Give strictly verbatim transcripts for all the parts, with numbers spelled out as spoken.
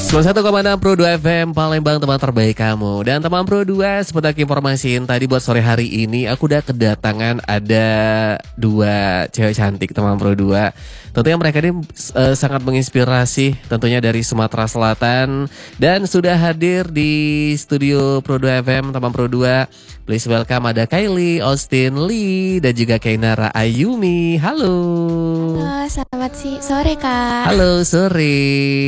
sembilan puluh satu koma enam Pro dua F M Palembang, teman terbaik kamu. Dan teman Pro dua, seperti informasiin tadi buat sore hari ini aku udah kedatangan ada dua cewek cantik teman Pro dua. Tentunya mereka ini uh, sangat menginspirasi, tentunya dari Sumatera Selatan, dan sudah hadir di studio Pro dua F M teman Pro dua. Please welcome ada Kylie, Austin Lee, dan juga Kainara Ayumi. Halo. Halo, selamat sih sore Kak. Halo, sore.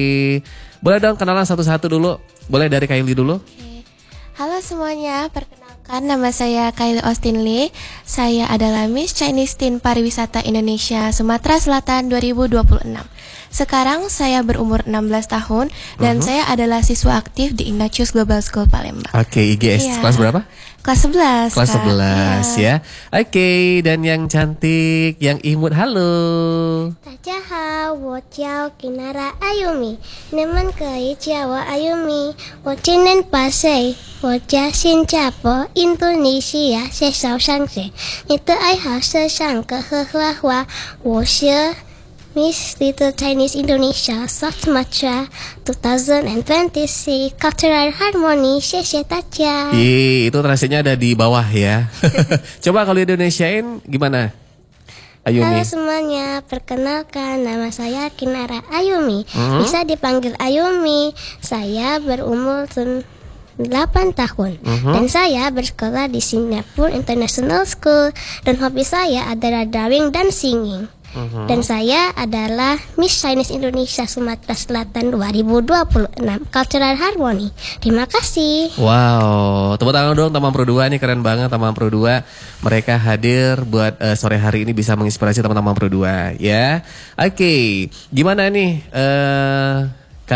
Boleh dong kenalan satu-satu dulu. Boleh dari Kylie dulu. Oke. Halo semuanya, perkenalkan nama saya Kylie Austin Lee. Saya adalah Miss Chinese Teen Pariwisata Indonesia Sumatera Selatan dua ribu dua puluh enam. Sekarang saya berumur enam belas tahun dan uh-huh. saya adalah siswa aktif di Ignatius Global School Palembang. Oke, okay, I G S ya. Kelas berapa? Kelas sebelas. Kelas Kak. sebelas ya. Oke, okay, dan yang cantik, yang imut, halo. Dajaha, wo jiao Kainara Ayumi. Nemen ke jiao Ayumi. Wo jinen pasai, wo jia xin jiapo Indonesia, xie shao shang xie. Ni de ai hao se shang ge he hua hua. Wo xie Miss Little Chinese Indonesia South Sumatra dua ribu dua puluh enam Cultural Harmony. Xie Taja. Ih, itu translate-nya ada di bawah ya. Coba kalau Indonesiain gimana? Ayumi. Halo semuanya, perkenalkan nama saya Kainara Ayumi. Hmm? Bisa dipanggil Ayumi. Saya berumur delapan tahun uh-huh. dan saya bersekolah di Singapore International School, dan hobi saya adalah drawing dan singing. Uh-huh. Dan saya adalah Miss Chinese Indonesia Sumatera Selatan dua ribu dua puluh enam Cultural Harmony. Terima kasih. Wow, tepuk tangan dong teman Pro dua, nih keren banget teman Pro dua. Mereka hadir buat uh, sore hari ini bisa menginspirasi teman-teman Pro dua ya. Oke, okay. Gimana nih uh,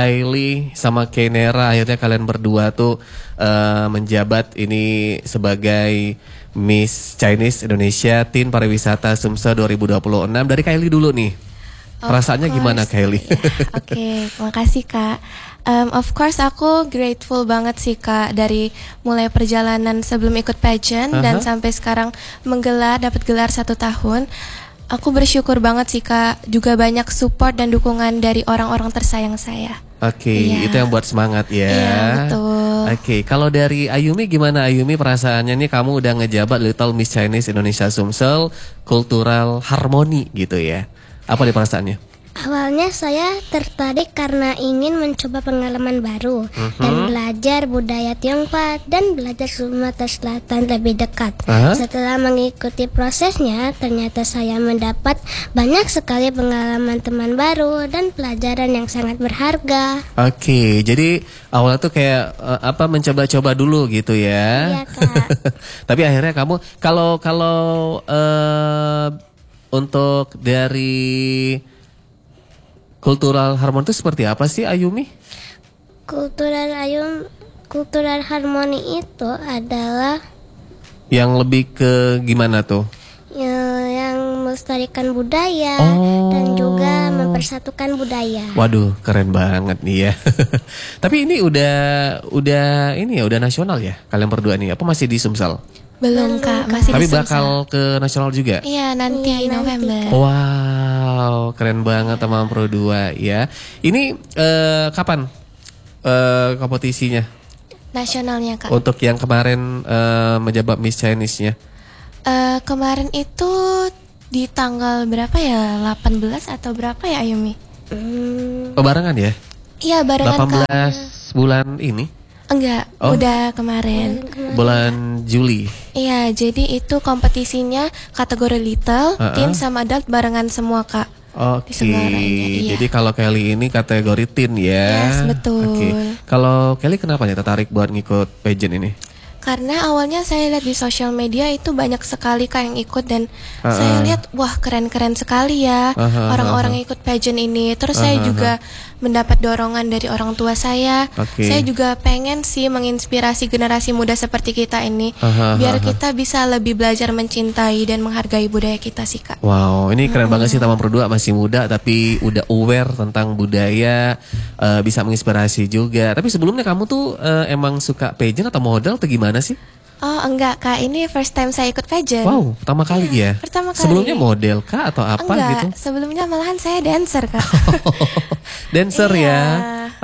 Kylie sama Kainara, akhirnya kalian berdua tuh uh, menjabat ini sebagai Miss Chinese Indonesia Teen Pariwisata Sumsel dua ribu dua puluh enam. Dari Kylie dulu nih, perasaannya gimana Kylie? Yeah. Oke, okay, makasih Kak. Um, of course aku grateful banget sih Kak, dari mulai perjalanan sebelum ikut pageant uh-huh. dan sampai sekarang menggelar, dapat gelar satu tahun. Aku bersyukur banget sih Kak, juga banyak support dan dukungan dari orang-orang tersayang saya. Oke, okay, yeah. Itu yang buat semangat ya. Iya, yeah, betul. Oke, okay, kalau dari Ayumi gimana Ayumi, perasaannya nih kamu udah ngejabat Little Miss Chinese Indonesia Sumsel Cultural Harmony gitu ya. Apa nih perasaannya? Awalnya saya tertarik karena ingin mencoba pengalaman baru uh-huh. dan belajar budaya Tionghoa dan belajar Sumatera Selatan lebih dekat. Uh-huh. Setelah mengikuti prosesnya, ternyata saya mendapat banyak sekali pengalaman teman baru dan pelajaran yang sangat berharga. Oke, okay, jadi awalnya tuh kayak uh, apa mencoba-coba dulu gitu ya. Iya Kak. Tapi akhirnya kamu kalau kalau uh, untuk dari Cultural Harmony itu seperti apa sih Ayumi? Cultural Ayum, Cultural Harmony itu adalah yang lebih ke gimana tuh? Ya, yang melestarikan budaya oh. dan juga mempersatukan budaya. Waduh, keren banget nih ya. Tapi ini udah udah ini ya udah nasional ya kalian berdua nih? Apa masih di Sumsel? Belum Kak, masih Tapi di Sumsel. bakal ke nasional juga? Iya, nanti iya, November. Nanti. Wow, keren banget teman Pro dua ya. Ini uh, kapan uh, kompetisinya? Nasionalnya Kak. Untuk yang kemarin uh, menjabat Miss Chinese-nya? Uh, kemarin itu di tanggal berapa ya? delapan belas atau berapa ya Ayumi? Hmm. Oh, barengan ya? Iya, barengan delapan belas Kak. Bulan ini? Enggak, oh. udah kemarin. Bulan Juli. Iya, jadi itu kompetisinya kategori little, uh-uh. teen sama adult barengan semua Kak. Oke. Okay. Iya. Jadi kalau Kelly ini kategori teen ya. Yes, betul. Oke. Okay. Kalau Kelly kenapa nih tertarik buat ngikut pageant ini? Karena awalnya saya lihat di sosial media itu banyak sekali Kak yang ikut, dan uh-uh. saya lihat wah keren-keren sekali ya uh-huh, orang-orang uh-huh. ikut pageant ini. Terus uh-huh. saya juga mendapat dorongan dari orang tua saya. Okay. Saya juga pengen sih menginspirasi generasi muda seperti kita ini, uh-huh, biar uh-huh. kita bisa lebih belajar mencintai dan menghargai budaya kita sih Kak. Wow, ini keren hmm. banget sih teman Pro dua, masih muda tapi udah aware tentang budaya, uh, bisa menginspirasi juga. Tapi sebelumnya kamu tuh uh, emang suka pageant atau model atau gimana sih? Oh enggak Kak, ini first time saya ikut pageant. Wow, pertama kali ya? Pertama kali. Sebelumnya model Kak atau apa enggak, gitu? Sebelumnya malahan saya dancer Kak. Dancer iya. ya?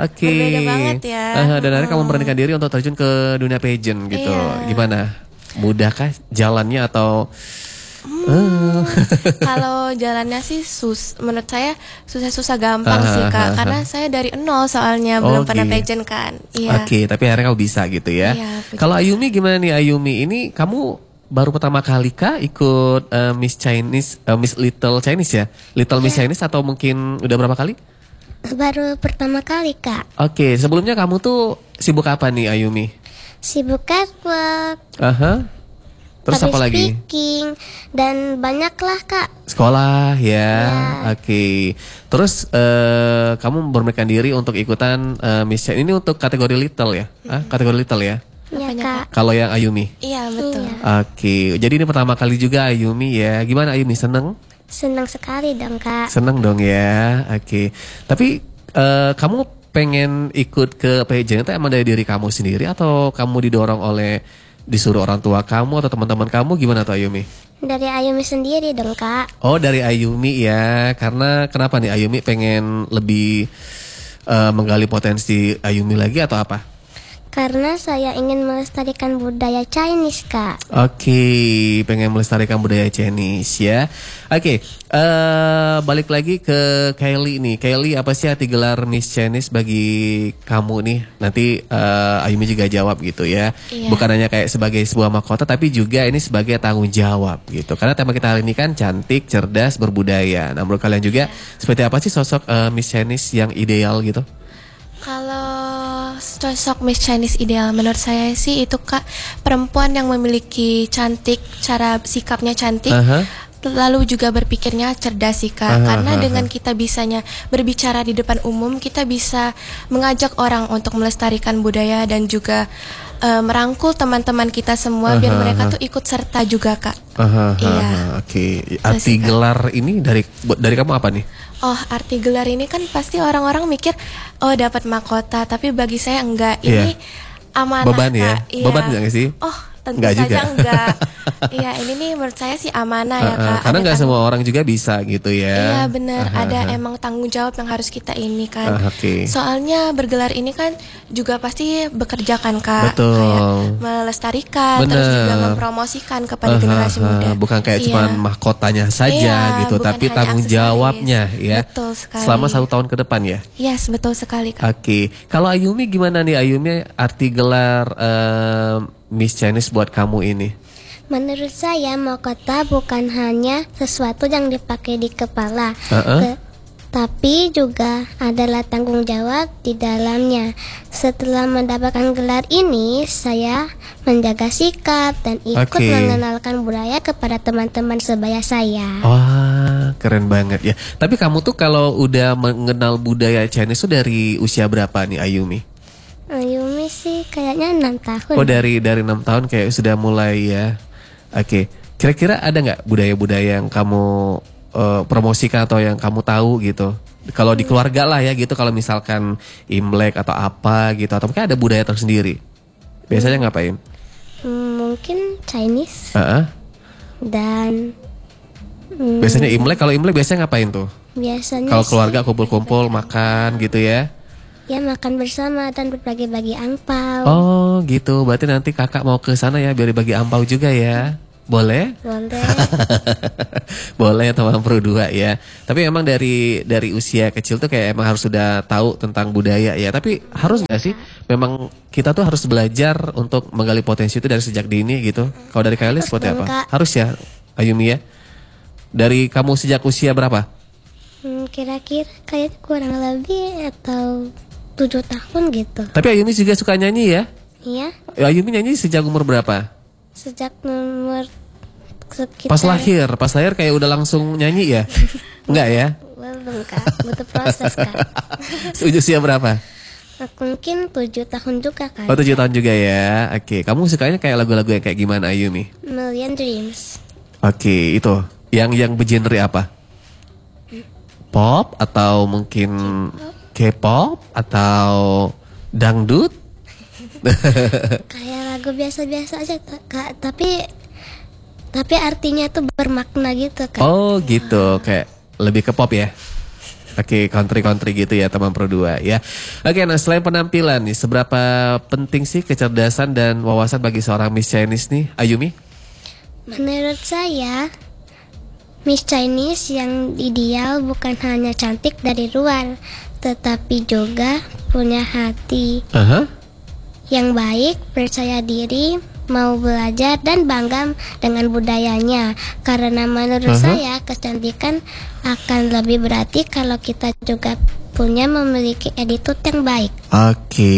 Oke. Berbeda banget ya. Uh, dan akhirnya Hmm. kamu memberanikan diri untuk terjun ke dunia pageant gitu. Iya. Gimana? Mudahkah jalannya atau? Hmm, kalau jalannya sih sus, menurut saya susah-susah gampang Ah, sih ah, Kak, ah, karena ah. saya dari nol soalnya Oh, belum pernah gitu. pageant kan. Iya. Oke, tapi akhirnya kamu bisa gitu ya. Iya, puji Kalau Ayumi gimana nih Ayumi? Ini kamu baru pertama kali kah ikut eh, Miss Chinese, eh, Miss Little Chinese ya? Little Miss Iya. Chinese atau mungkin udah berapa kali? Baru pertama kali kak. Oke, sebelumnya kamu tuh sibuk apa nih Ayumi? Sibuk catwalk, Aha. Terus public apa lagi? speaking, dan banyak lah kak. Sekolah ya, Ya. oke. Terus eh, kamu memberanikan diri untuk ikutan eh, Miss Chinese ini untuk kategori little ya? Ah, kategori little ya? Ya Apanya, kak. Kalau yang Ayumi? Iya, betul. Iya. Oke, jadi ini pertama kali juga Ayumi ya. Gimana Ayumi, seneng? Senang sekali dong kak. Seneng dong ya, oke. Tapi eh, kamu pengen ikut ke pageant itu emang dari diri kamu sendiri atau kamu didorong oleh disuruh orang tua kamu atau teman-teman kamu, gimana tuh Ayumi? Dari Ayumi sendiri dong kak. Oh, dari Ayumi ya. Karena kenapa nih Ayumi pengen lebih eh, menggali potensi Ayumi lagi atau apa? Karena saya ingin melestarikan budaya Chinese kak. Oke, pengen melestarikan budaya Chinese ya. Oke, eh balik lagi ke Kylie nih. Kylie, apa sih arti gelar Miss Chinese bagi kamu nih? Nanti eh, Ayumi juga jawab gitu ya. Iya. Bukan hanya kayak sebagai sebuah mahkota, tapi juga ini sebagai tanggung jawab gitu. Karena tema kita hari ini kan cantik, cerdas, berbudaya. Nah, menurut kalian juga seperti apa sih sosok eh, Miss Chinese yang ideal gitu? Kalau sosok Miss Chinese ideal menurut saya sih itu Kak, perempuan yang memiliki cantik, cara sikapnya cantik. Aha. Lalu juga berpikirnya cerdas sih Kak. Aha, Karena aha. dengan kita bisanya berbicara di depan umum, kita bisa mengajak orang untuk melestarikan budaya dan juga eh, merangkul teman-teman kita semua biar Aha, mereka aha. tuh ikut serta juga Kak. Aha, Iya. aha, oke. Itu Arti sih, Kak. gelar ini dari dari kamu apa nih? Oh, arti gelar ini kan pasti orang-orang mikir oh dapat mahkota, tapi bagi saya enggak. Iya. Ini amanah. Beban ya? Kak. Iya. Beban enggak sih? Oh, tentu Enggak saja juga. enggak. Iya, ini nih menurut saya sih amanah ya, Uh-uh, Kak. karena Ada nggak tanggung- semua orang juga bisa gitu ya. Iya, benar. Aha, Ada aha. emang tanggung jawab yang harus kita ini kan. Ah, oke. Soalnya bergelar ini kan juga pasti bekerja kan, Kak. Betul. Kayak melestarikan terus Bener. juga mempromosikan kepada Aha, generasi aha. muda. Bukan kayak Iya. cuman mahkotanya saja Iya, gitu, bukan tapi hanya tanggung aksesoris. jawabnya ya. Betul sekali. Selama satu tahun ke depan ya. Yes, betul sekali, Kak. Oke, kalau Ayumi gimana nih Ayumi, arti gelar eh, Miss Chinese buat kamu ini? Menurut saya mahkota bukan hanya sesuatu yang dipakai di kepala, Uh-uh. Ke- tapi juga adalah tanggung jawab di dalamnya. Setelah mendapatkan gelar ini, saya menjaga sikap dan ikut Oke. mengenalkan budaya kepada teman-teman sebaya saya. Wah, keren banget ya. Tapi kamu tuh kalau udah mengenal budaya Chinese tuh dari usia berapa nih Ayumi? Ayumi sih kayaknya enam tahun. Oh, dari dari enam tahun kayak sudah mulai ya. Oke, kira-kira ada nggak budaya-budaya yang kamu eh, promosikan atau yang kamu tahu gitu? Kalau di keluarga lah ya gitu, kalau misalkan Imlek atau apa gitu, atau mungkin ada budaya tersendiri. Biasanya ngapain? Hmm, mungkin Chinese Heeh. dan hmm, Biasanya Imlek, kalau Imlek biasanya ngapain tuh? biasanya Kalau sih keluarga kumpul-kumpul makan gitu ya? ya makan bersama dan berbagi-bagi angpau. Oh gitu, berarti nanti kakak mau ke sana ya biar dibagi ampau juga ya? Boleh? Boleh. Boleh teman Pro dua ya. Tapi emang dari dari usia kecil tuh kayak emang harus sudah tahu tentang budaya ya. Tapi harus nggak sih? Memang kita tuh harus belajar untuk menggali potensi itu dari sejak dini gitu. Kalau dari Kylie seperti dong, apa? Kak. Harus ya, Ayumi ya. Dari kamu sejak usia berapa? Hmm, kira-kira kayak kurang lebih atau tujuh tahun gitu. Tapi Ayumi juga suka nyanyi ya? Iya, Ayumi nyanyi sejak umur berapa? sejak nomor sekitar. Pas lahir, pas lahir kayak udah langsung nyanyi ya? Enggak ya? Belum kak, butuh proses kak. Usia berapa? Aku mungkin tujuh tahun juga kan. Oh tujuh tahun juga ya. Oke, kamu sukanya kayak lagu-lagu yang kayak gimana Ayumi? Million Dreams. Oke, itu. Yang yang bergenre apa? Pop atau mungkin K-pop atau dangdut? Kayak lagu biasa-biasa aja ta- kak, tapi tapi artinya tuh bermakna gitu kak. Oh gitu, kayak lebih ke pop ya? Oke, country-country gitu ya teman Pro dua ya. Oke, nah selain penampilan nih, seberapa penting sih kecerdasan dan wawasan bagi seorang Miss Chinese nih, Ayumi? Menurut saya, Miss Chinese yang ideal bukan hanya cantik dari luar, tetapi juga punya hati Aha. yang baik, percaya diri, mau belajar dan bangga dengan budayanya. Karena menurut Uh-huh. saya kecantikan akan lebih berarti kalau kita juga punya memiliki attitude yang baik. Oke.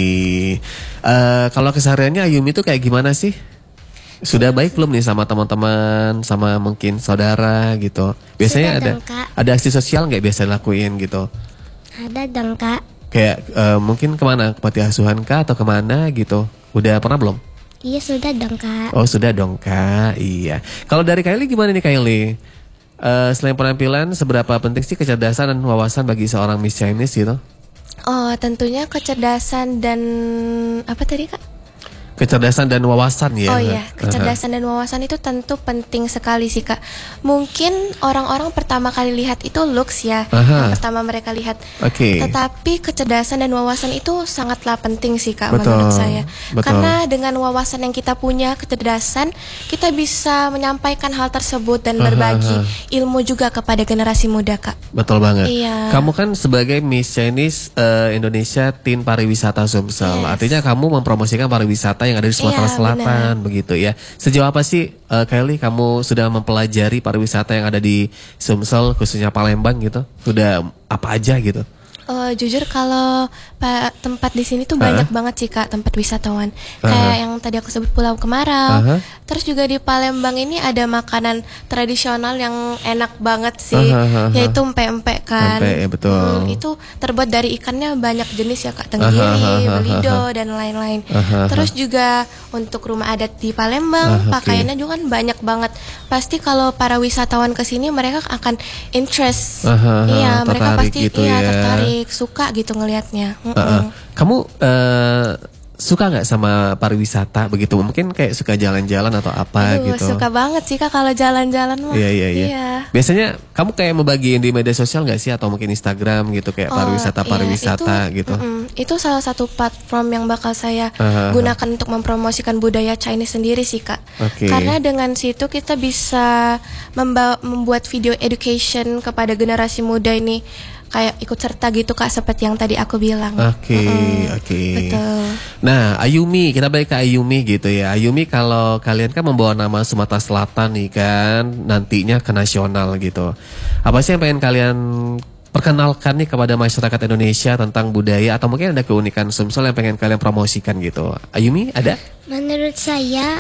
Eh, kalau kesehariannya Ayumi itu kayak gimana sih? Sudah baik belum nih sama teman-teman, sama mungkin saudara gitu? Biasanya Sudah ada dong, Kak. ada aksi sosial nggak biasa lakuin gitu? Ada dong, Kak. Kayak eh, mungkin kemana? Ke panti asuhan kah atau kemana gitu? Udah pernah belum? Iya, sudah dong, Kak. Oh sudah dong Kak, iya. Kalau dari Kylie gimana nih Kylie? Eh, selain penampilan, seberapa penting sih kecerdasan dan wawasan bagi seorang Miss Chinese gitu? Oh, tentunya kecerdasan dan apa tadi Kak? Kecerdasan dan wawasan ya. Oh iya, kecerdasan dan wawasan itu tentu penting sekali sih Kak. Mungkin orang-orang pertama kali lihat itu looks ya, Aha. yang pertama mereka lihat. Oke. Tetapi kecerdasan dan wawasan itu sangatlah penting sih Kak Betul, menurut saya. betul. Karena dengan wawasan yang kita punya, kecerdasan, kita bisa menyampaikan hal tersebut dan Aha, berbagi aha. ilmu juga kepada generasi muda Kak. Betul banget. Iya. Kamu kan sebagai Miss Chinese eh, Indonesia Teen Pariwisata Sumsel. Yes. Artinya kamu mempromosikan pariwisata yang ada di Sumatera Iya, Selatan begitu ya. Sejauh apa sih eh, Kylie kamu sudah mempelajari pariwisata yang ada di Sumsel khususnya Palembang gitu? Sudah apa aja gitu? Eh, jujur kalau pa- tempat di sini tuh Aha. banyak banget sih Kak tempat wisatawan. Aha. Kayak yang tadi aku sebut Pulau Kemarau. Aha. Terus juga di Palembang ini ada makanan tradisional yang enak banget sih, Aha, aha. yaitu empek-empek kan. Empek, ya, betul. Hmm, itu terbuat dari ikannya banyak jenis ya Kak, Aha, tenggiri, aha, belido aha. dan lain-lain. Aha, aha. Terus juga untuk rumah adat di Palembang, Ah, oke. pakaiannya juga kan banyak banget. Pasti kalau para wisatawan ke sini mereka akan interest. Aha, aha, Iya, mereka tertarik pasti gitu iya ya. tertarik, suka gitu ngelihatnya. Mm-mm. Heeh. Kamu eh, suka nggak sama pariwisata begitu? Mungkin kayak suka jalan-jalan atau apa Aduh, gitu? suka banget sih Kak kalau jalan-jalan mah. Iya iya iya. Biasanya kamu kayak membagiin di media sosial nggak sih atau mungkin Instagram gitu kayak Oh, pariwisata iya, pariwisata itu, gitu? mm-mm, itu salah satu platform yang bakal saya Aha. gunakan untuk mempromosikan budaya Chinese sendiri sih Kak. Oke. Karena dengan situ kita bisa memba- membuat video education kepada generasi muda ini kayak ikut serta gitu Kak seperti yang tadi aku bilang. Oke Mm-mm, oke. Betul. Nah Ayumi, kita balik ke Ayumi gitu ya. Ayumi kalau kalian kan membawa nama Sumatera Selatan nih kan, nantinya ke nasional gitu. Apa sih yang pengen kalian perkenalkan nih kepada masyarakat Indonesia tentang budaya atau mungkin ada keunikan Sumsel yang pengen kalian promosikan gitu? Ayumi ada? Menurut saya,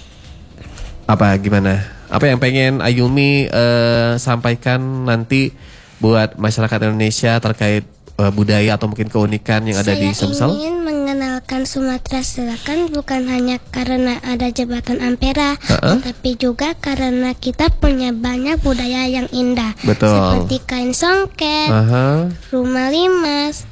Apa gimana? Apa yang pengen Ayumi eh, sampaikan nanti buat masyarakat Indonesia terkait eh, budaya atau mungkin keunikan yang ada di saya Sumsel? ingin mengenalkan Sumatera Selatan bukan hanya karena ada jembatan Ampera, Ha-ha. tapi juga karena kita punya banyak budaya yang indah. Betul. Seperti kain songket, Aha. rumah limas.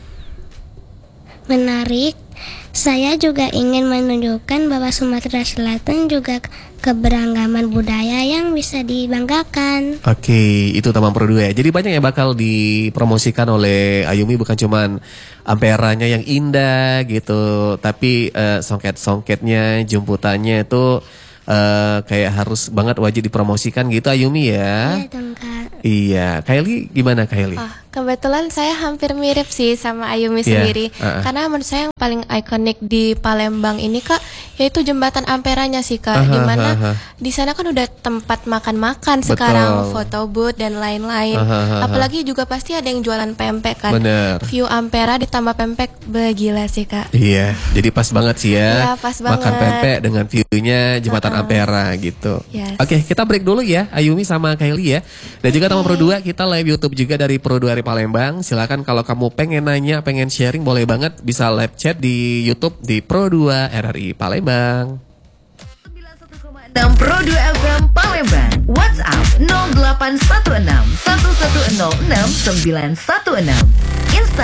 Menarik. Saya juga ingin menunjukkan bahwa Sumatera Selatan juga keberagaman budaya yang bisa dibanggakan. Oke, itu Taman Pro dua ya. Jadi banyak yang bakal dipromosikan oleh Ayumi, bukan cuman amperanya yang indah gitu, tapi eh, songket-songketnya, jemputannya itu eh, kayak harus banget wajib dipromosikan gitu Ayumi ya. Iya dong Kak. Iya, Kylie gimana Kylie? Ah, kebetulan saya hampir mirip sih sama Ayumi Iya, sendiri. uh-uh. Karena menurut saya yang paling ikonik di Palembang ini Kak, yaitu jembatan Amperanya sih Kak. Aha, Dimana aha. di sana kan udah tempat makan-makan Betul. sekarang, foto booth dan lain-lain. Aha, aha. Apalagi juga pasti ada yang jualan pempek kan. Bener. View Ampera ditambah pempek, begila sih Kak. Iya, jadi pas banget sih ya. Iya, pas Makan banget. pempek dengan view-nya jembatan Ampera gitu. Yes. Oke, kita break dulu ya, Ayumi sama Kylie ya. Dan juga Taman Pro dua, kita live YouTube juga dari Pro dua dari Palembang. Silakan kalau kamu pengen nanya, pengen sharing, boleh banget bisa live chat di YouTube di Pro dua R R I Palembang. sembilan puluh satu koma enam Pro dua F M Palembang. WhatsApp nol delapan satu enam satu satu nol enam sembilan satu enam. Instagram